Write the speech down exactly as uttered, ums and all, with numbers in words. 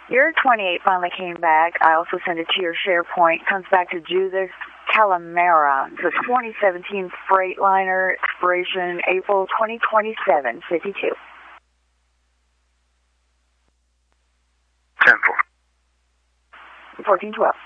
Your twenty-eight finally came back. I also sent it to your SharePoint. Comes back to Judith Calamera. It's a twenty seventeen Freightliner, expiration April twenty twenty-seven, fifty-two. ten four. fourteen twelve.